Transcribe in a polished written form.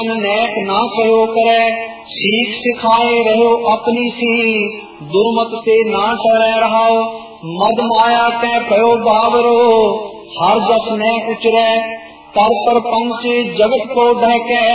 NAAC ना कहो करे, सीख सिखाए रहो अपनी सी, दुर्मत से ना टरै रहाओ, मद माया कै कहो बावरो, हर जस न उचरै, कर पर पंच जगत को ढहकै।